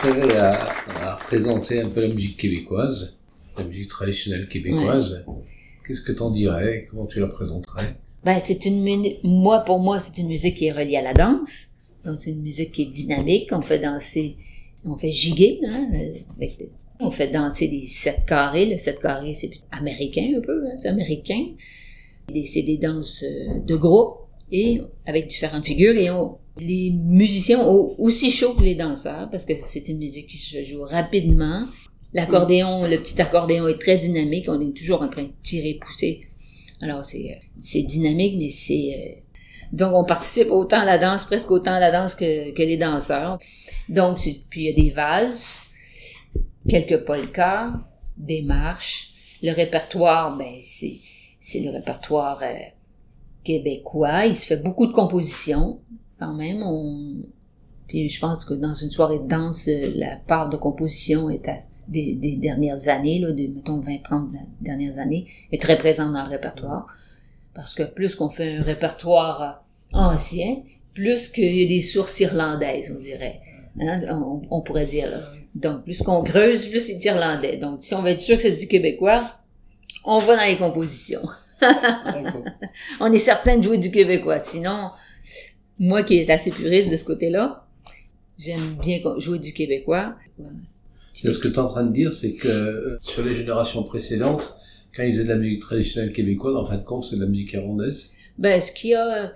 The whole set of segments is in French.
intérêt à représenter un peu la musique québécoise, la musique traditionnelle québécoise. Ouais. Qu'est-ce que t'en dirais? Comment tu la présenterais? Ben, pour moi, c'est une musique qui est reliée à la danse. Donc, c'est une musique qui est dynamique. On fait danser, on fait giguer, hein, on fait danser des 7 carrés. Le 7 carrés, c'est américain un peu, hein, c'est américain. C'est des danses de groupe et avec différentes figures. Et les musiciens ont aussi chaud que les danseurs parce que c'est une musique qui se joue rapidement. L'accordéon, le petit accordéon est très dynamique. On est toujours en train de tirer, pousser. Alors, c'est dynamique, mais donc, on participe autant à la danse, presque autant à la danse que les danseurs. Donc, puis il y a des valses, quelques polkas, des marches. Le répertoire, ben, c'est le répertoire québécois. Il se fait beaucoup de compositions, quand même. Puis je pense que dans une soirée de danse, la part de composition est des dernières années, là, mettons 20-30 dernières années, est très présente dans le répertoire. Parce que plus qu'on fait un répertoire ancien, plus qu'il y a des sources irlandaises, on dirait. Hein, on pourrait dire, là. Donc, plus qu'on creuse, plus c'est irlandais. Donc, si on veut être sûr que c'est du québécois, on va dans les compositions. On est certain de jouer du québécois. Sinon, moi qui est assez puriste de ce côté-là, j'aime bien jouer du québécois. Ce que tu es en train de dire, c'est que sur les générations précédentes, quand ils faisaient de la musique traditionnelle québécoise, en fin de compte, c'est de la musique irlandaise. Ben, ce qu'il y a...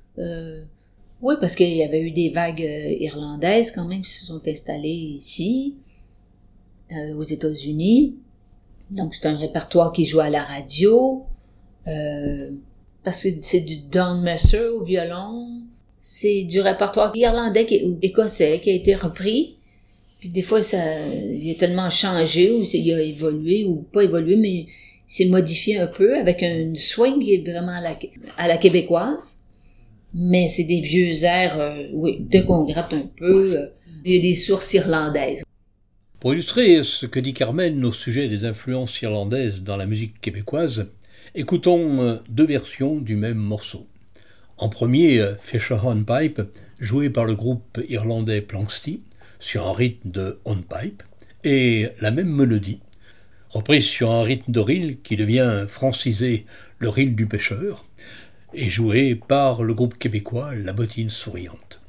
oui, parce qu'il y avait eu des vagues irlandaises quand même qui se sont installées ici, aux États-Unis. Donc, c'est un répertoire qui joue à la radio, parce que c'est du Don Mercer au violon. C'est du répertoire irlandais ou écossais qui a été repris. Puis des fois, il a tellement changé, ou il a évolué, ou pas évolué, mais il s'est modifié un peu avec une swing qui est vraiment à la québécoise. Mais c'est des vieux airs, oui, dès qu'on gratte un peu, il y a des sources irlandaises. Pour illustrer ce que dit Carmen au sujet des influences irlandaises dans la musique québécoise, écoutons 2 versions du même morceau. En premier, Fisher Hornpipe, joué par le groupe irlandais Planxty, sur un rythme de hornpipe, et la même mélodie, reprise sur un rythme de reel qui devient francisé le reel du pêcheur, et joué par le groupe québécois La Bottine Souriante.